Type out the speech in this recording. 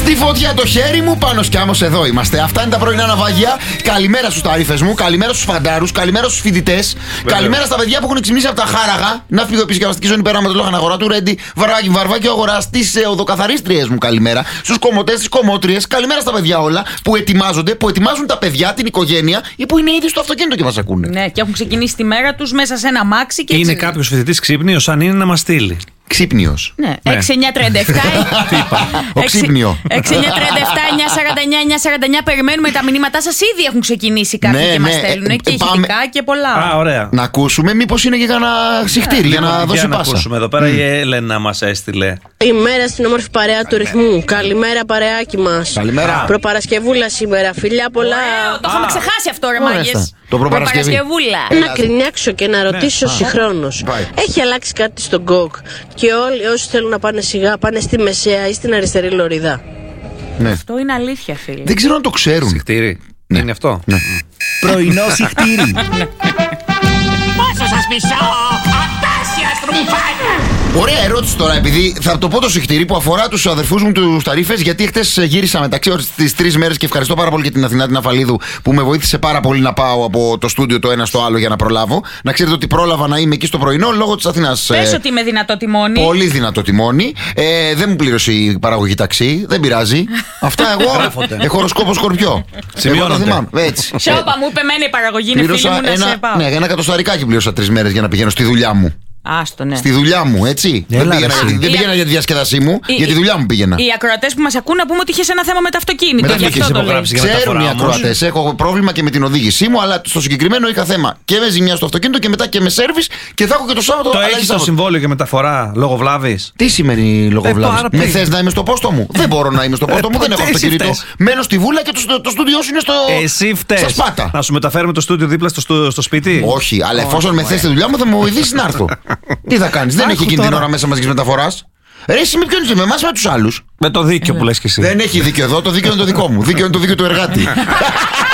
Στη φωτιά το χέρι μου, πάνω σκιάμος, εδώ είμαστε. Αυτά είναι τα πρωινά ναυάγια. Καλημέρα στους ταρίφες μου, καλημέρα στους φαντάρους, καλημέρα στους φοιτητές. Καλημέρα στα παιδιά που έχουν ξυπνήσει από τα χάραγα. Ναυπηγοεπισκευαστική ζώνη πέρα με το λόγο αγορά του Ρέντι. Βαρβάκι ο αγορά, στις οδοκαθαρίστριες μου, καλημέρα. Στους κομμωτές, στις κομμότριες. Καλημέρα στα παιδιά όλα που ετοιμάζονται, που ετοιμάζουν τα παιδιά, την οικογένεια ή που είναι ήδη στο αυτοκίνητο και μας ακούνε. Ναι, και έχουν ξεκινήσει τη μέρα τους μέσα σε ένα αμάξι και. Είναι κάποιος φοιτητής ξύπνιος, αν είναι να μας στείλει. Ξύπνιος. Ναι, 6937. Ο ξύπνιο. 6937-949-949. Περιμένουμε τα μηνύματά σας. Ήδη έχουν ξεκινήσει κάποιοι και μας στέλνουν και ηχητικά και πολλά. Α, ωραία. Να ακούσουμε, μήπως είναι και κανένα συχτήρι για να δώσει να πάσα. ακούσουμε εδώ πέρα. Η Έλενα μας έστειλε. Ημέρα στην όμορφη παρέα του ρυθμού. Καλημέρα, παρεάκι μας. Καλημέρα. Προπαρασκευούλα σήμερα. Φιλιά πολλά. Το είχαμε ξεχάσει αυτό, ρε μάγκες. Το προπαρασκευούλα. Να κρινιάξω και να ρωτήσω συγχρόνως. Έχει αλλάξει κάτι στον γκοκ και όλοι όσοι θέλουν να πάνε σιγά πάνε στη μεσαία ή στην αριστερή λωρίδα? Ναι. Αυτό είναι αλήθεια, φίλε. Δεν ξέρω αν το ξέρουν. Συχτήρι. Ναι. Είναι αυτό. Ναι. Πρωινό συχτήρι. Πόσο σας μισώ, ατάσια στρουμφάνια! Ωραία ερώτηση τώρα, επειδή θα το πω το συχτήρι που αφορά τους αδερφούς μου τους ταρίφες, γιατί χτες γύρισα μεταξύ τις 3 μέρες και ευχαριστώ πάρα πολύ και την Αθηνά την Αφαλίδου που με βοήθησε πάρα πολύ να πάω από το στούντιο το ένα στο άλλο για να προλάβω. Να ξέρετε ότι πρόλαβα να είμαι εκεί στο πρωινό λόγω της Αθηνάς. Πες ότι είμαι δυνατό τιμόνι. Πολύ δυνατό τιμόνι. Δεν μου πλήρωσε η παραγωγή ταξί, δεν πειράζει. Αυτά εγώ έχω χοροσκόπο Σκορπιό. Σημειώνονται. Έτσι. Σιώπα μου είπε εμένα η παραγωγή είναι φίλη μου να σε πάω. Ναι, ένα εκατοσταρικάκι πλήρωσα 3 μέρες για να πηγαίνω στη δουλειά μου. Άστο, ναι. Στη δουλειά μου, έτσι. Δεν πήγαινα για τη διασκέδασή μου, για τη δουλειά μου πήγαινα. Οι ακροατές που μας ακούν να πούμε ότι είχες ένα θέμα με το αυτοκίνητο. Γι' αυτό το λέω. Ξέρουν οι ακροατές. Έχω πρόβλημα και με την οδήγησή μου, αλλά στο συγκεκριμένο είχα θέμα και με ζημιά στο αυτοκίνητο και μετά και με σέρβις και θα έχω και το Σάββατο. Το έχεις το συμβόλαιο και μεταφορά λόγω βλάβης? Τι σημαίνει λόγω βλάβης? Με θες να είμαι στο πόστο μου? Δεν μπορώ να είμαι στο πόστο μου, δεν έχω αυτοκίνητο. Μένω στη Βούλα και το στούντιό σου είναι στο. Εσύ φταίς. Να σου μεταφέρουμε το στούντιο δίπλα στο σπίτι? Όχι, αλλά εφόσον με θες στη δουλειά μου θα με βοηθήσει να έρθω. Τι θα κάνεις, δεν έχει εκείνη την ώρα μέσα μαζικής μεταφοράς. Ρε, εσύ με ποιον είσαι, με εμάς με τους άλλους? Με το δίκιο που λες και εσύ. Δεν έχει δίκιο εδώ, το δίκιο είναι το δικό μου. Δίκιο είναι το δίκιο του εργάτη.